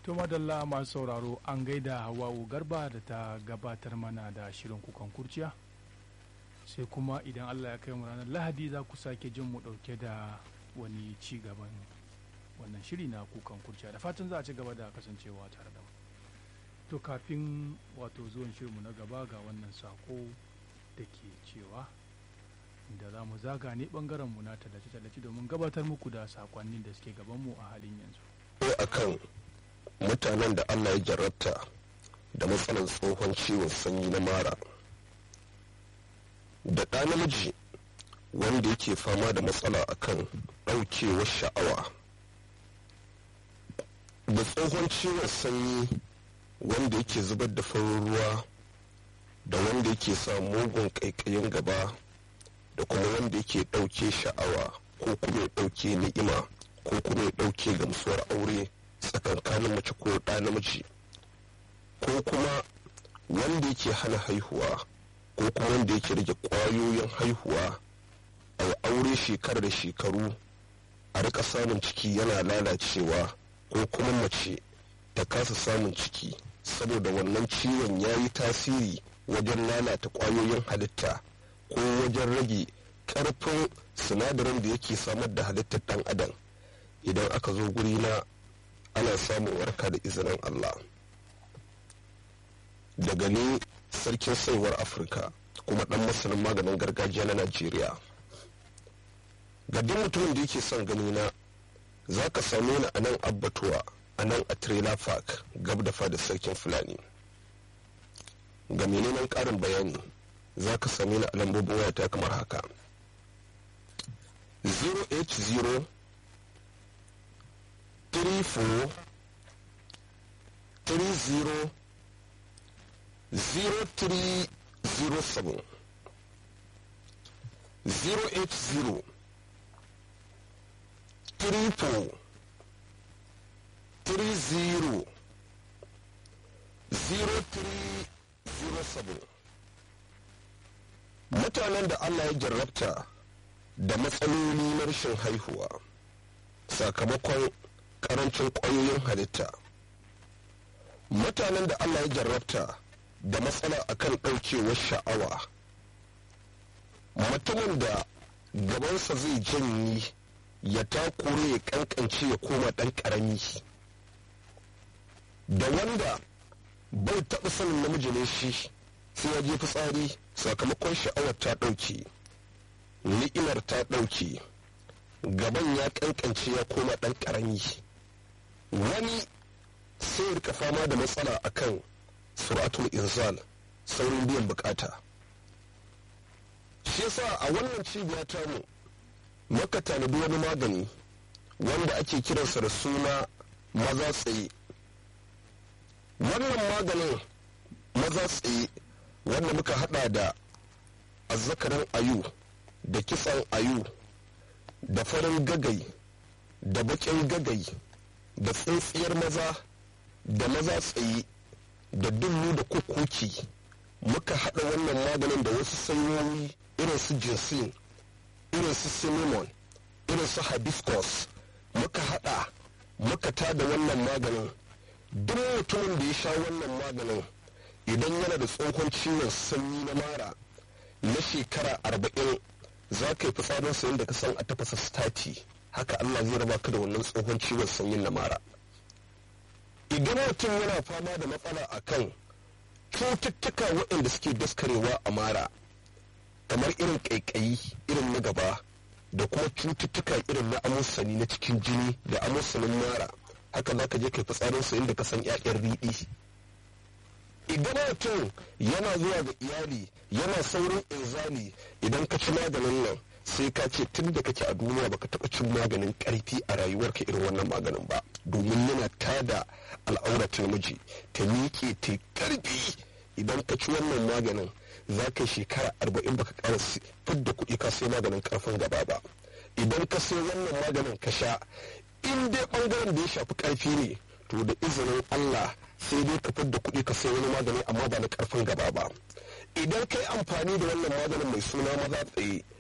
To madalla masu sauraro an gaida Hawwa'u Garba da ta gabatar mana da shirin kukan kurciya. Sai kuma idan Allah ya kai mu ranar Lahadi za ku sake jin mu dauke da wani ci gaban wannan shiri na kukan kurciya. Da fatan za a ci gaba da kasancewa tare da mu. To kafin wato zuwan shirinmu na gaba ga wannan sako da ke cewa da za mu zaga ne mu na tallace-tallace domin gabatar muku da sakonnin da suke gabanmu a halin yanzu. Akan mutanen da Allah ya jarrabta da matsalar tsohon ciwon sanyi na mara, da ɗa namiji wanda yake fama da matsala akan ɗaukewar sha'awa, da tsohon ciwon sanyi wanda yake zubar da farin ruwa, da wanda yake sa mugun ƙaiƙayin gaba, da kuma wanda yake ɗauke sha'awa ko kuma ya ɗauke ni'ima ko kuma ya ɗauke gamsuwar aure tsakankanin mace ko ɗa namiji, ko kuma wanda yake hana haihuwa ko kuma wanda yake rage ƙwayoyin haihuwa a aure shekara da shekaru, a rika samun ciki yana lalacewa, ko kuma mace ta kasa samun ciki saboda wannan ciwon ya yi tasiri wajen lalata ƙwayoyin halitta ko wajen rage ƙarfin sinadarin da yake samar da halittar ɗan adam. Idan aka zo guri na ana samun warka da izinin Allah. Daga ni sarkin saiwar Afirka kuma ɗan masanin maganin gargajiya na Najeriya. Ga duk mutumin da yake son gani na za ka same ni a nan Abbatuwa, a nan a Trailer Park gab da fada sarkin Fulani. Ga mai neman ƙarin bayani za ka same ni a lambobin wayata kamar haka: 080 34 30 0307, 080 34 30 0307. Mutanen da Allah ya jarrabta da matsaloli na rashin haihuwa sakamakon karancin ƙwayoyin halitta, mutanen da Allah ya jarrabta da matsala akan ɗaukewar sha'awa, mutumin da gabansa zai janyi ya takure ya kankance ya koma ɗan ƙarami, da wanda bai taɓa sanin namiji ne shi sai ya je fitsari sakamakon sha'awar ta ɗauke, ni'imar ta ɗauke, gaban ya kankance ya koma ɗan ƙarami. Wani sai ya rika fama da matsala akan suratul inzal, saurin biyan bukata. Shi yasa a wannan cibiya tamu muka tanadi wani magani wanda ake kiransa da suna maza tsaye. Wannan maganin maza tsaye wanda muka hada da azzakarin ayu da kitsan ayu da farin gagai da bakin gagai da tsintsiyar maza da maza tsaye da dullu da kukuki, muka hada wannan maganin da wasu sanyoyi irin su jinsin, irin su cinnamon, irin su hibiscus, muka hada muka tada wannan maganin. Duk mutumin da ya sha wannan maganin idan yana da tsohon ciwon sanyi na mara na shekara 40, za ka yi fitsarin sayin da ka san a tafasa stati, haka Allah zai raba ka da wannan tsohon ciwon sanyin na mara. Idan mutum yana fama da matsala akan cututtuka waɗanda suke daskarewa a mara, kamar irin ƙaiƙayi irin na gaba da kuma cututtuka irin na amosani na cikin jini da amosanin mara, haka za ka je kai fitsarin sayin da ka san 'ya'yan riɗi. Idan mutum yana zuwa ga iyali yana saurin inzali, idan ka ci maganin nan sai ka ce tun da kake a duniya baka taɓa cin maganin ƙarfi a rayuwarka irin wannan maganin ba, domin yana tada al'auratin namiji ta miƙe ta ƙarfi. Idan ka ci wannan maganin za ka shekara 40 baka ƙara fidda kuɗi ka sai maganin ƙarfin gaba ba. Idan ka sai wannan maganin ka sha, in dai ɓangaren da ya shafi ƙarfi ne, to da izinin Allah sai dai ka fidda kuɗi ka sai wani magani amma ba na ƙarfin gaba ba. Idan kai amfani da wannan maganin mai suna maza tsaye,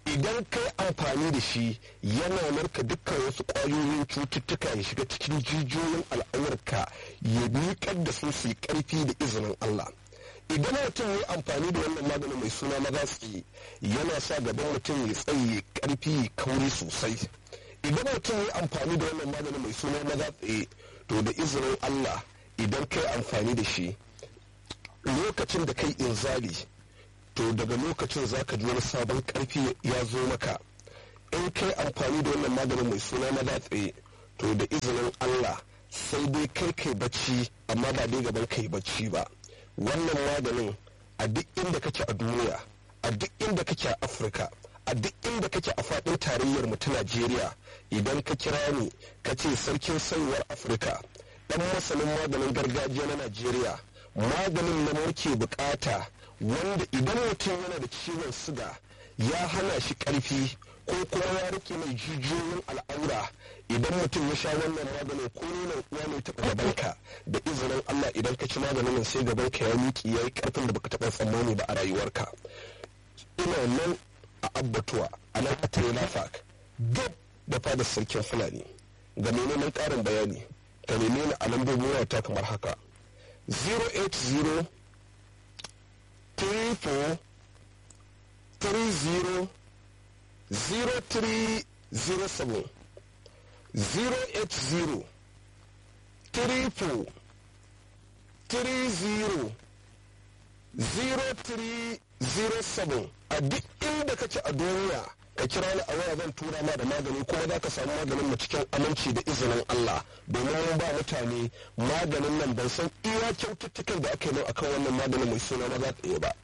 idan kai amfani da shi yana narka dukkan wasu ƙwayoyin cututtuka ya shiga cikin jijiyoyin al'aurarka ya miƙar da su yi ƙarfi da izinin Allah. Idan mutum ya amfani da wannan maganin mai suna magatsi yana sa gaban mutum ya tsaye ƙarfi kauri sosai. Idan mutum ya amfani da wannan maganin mai suna magatsi to da izinin Allah idan kai amfani da shi lokacin da kai inzali to daga lokacin za ka ji wani sabon karfi ya zo maka. In kai amfani da wannan maganin mai suna madatse to da izinin Allah sai dai kai bacci amma ba dai gaban kai bacci ba. Wannan maganin a duk inda kake a duniya, a duk inda kake a Afirka, a duk inda kake a faɗin tarayyar mu ta Najeriya, idan ka kira ni ka ce sarkin saiwar Afirka dan masanin maganin gargajiya na Najeriya, maganin da muke bukata wanda idan mutum yana da ciwon suga ya hana shi karfi ko kuma ya rike mai jijiyoyin al'aura, idan mutum ya sha wannan maganin ko nuna uwa mai taɓa gabanka da izinin Allah idan ka ci maganin sai gabanka ya miƙi ya yi ƙarfin da baka taɓa tsammani ba a rayuwarka. Ina nan a abbatuwa a nan a Lafak duk da fadar sarkin Fulani. Ga neman ƙarin bayani ka neme ni a lambobin wayata kamar haka 080 34 30 0307 080 34 30 0307. A duk inda kake a duniya ka kira ni a waya zan tura ma da magani kuma za ka samu maganin mu cikin aminci da izinin Allah, domin mun ba mutane maganin nan ban san iya kyaututtukan da aka yi akan wannan maganin mai suna maza tsaye ba.